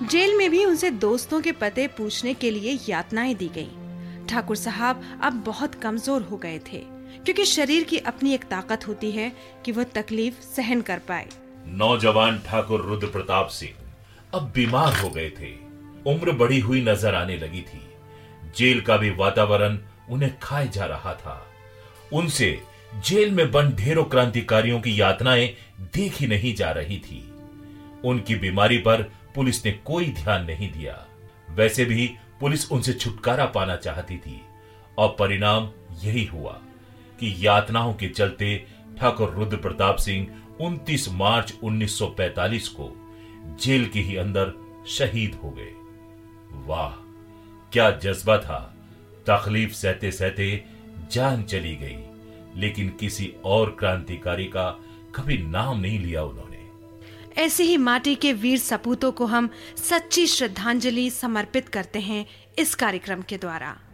Jail में भी उनसे दोस्तों के पते पूछने के लिए यातनाएं दी गईं। ठाकुर साहब अब बहुत कमजोर हो गए थे, क्योंकि शरीर की अपनी एक ताकत होती है कि वह तकलीफ सहन कर पाए। नौजवान ठाकुर रुद्र प्रताप सिंह अब बीमार हो गए थे। उम्र बढ़ी हुई नजर आने लगी थी। जेल का भी वातावरण उन्हें खाए जा रहा था। उनसे जेल में बंद ढेरों क्रांतिकारियों की यातनाएं देखी नहीं जा रही थी। उनकी बीमारी पर पुलिस ने कोई ध्यान नहीं दिया। वैसे भी पुलिस उनसे छुटकारा पाना चाहती थी और परिणाम यही हुआ कि यातनाओं के चलते ठाकुर रुद्र प्रताप सिंह 29 मार्च 1945 को जेल के ही अंदर शहीद हो गए। वाह, क्या जज्बा था। तकलीफ सहते सहते जान चली गई, लेकिन किसी और क्रांतिकारी का कभी नाम नहीं लिया उन्होंने। ऐसे ही माटी के वीर सपूतों को हम सच्ची श्रद्धांजलि समर्पित करते हैं इस कार्यक्रम के द्वारा।